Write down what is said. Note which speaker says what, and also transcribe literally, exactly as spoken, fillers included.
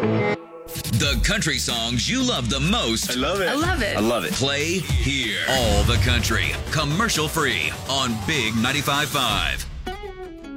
Speaker 1: The country songs you love the most.
Speaker 2: I love it.
Speaker 3: I love it.
Speaker 2: I love it.
Speaker 1: Play here. All the country, commercial free on Big ninety-five point five.